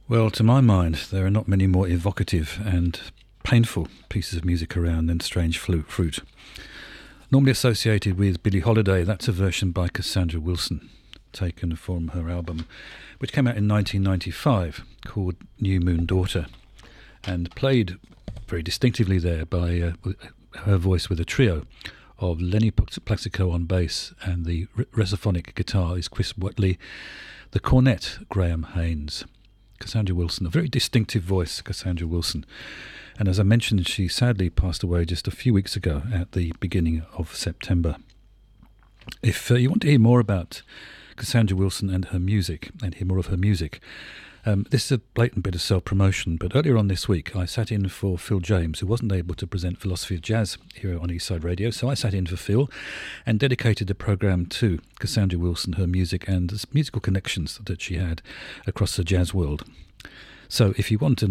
Well, to my mind, there are not many more evocative and painful pieces of music around than Strange Fruit. Normally associated with Billie Holiday, that's a version by Cassandra Wilson, taken from her album, which came out in 1995, called New Moon Daughter, and played very distinctively there by her voice with a trio of Lenny Plaxico on bass, and the resophonic guitar is Chris Watley, the cornet Graham Haynes. Cassandra Wilson, a very distinctive voice, Cassandra Wilson. And as I mentioned, she sadly passed away just a few weeks ago at the beginning of September. If you want to hear more about Cassandra Wilson and her music, and hear more of her music, this is a blatant bit of self-promotion, but earlier on this week I sat in for Phil James, who wasn't able to present Philosophy of Jazz here on Eastside Radio, so I sat in for Phil and dedicated the programme to Cassandra Wilson, her music and the musical connections that she had across the jazz world. So if you want to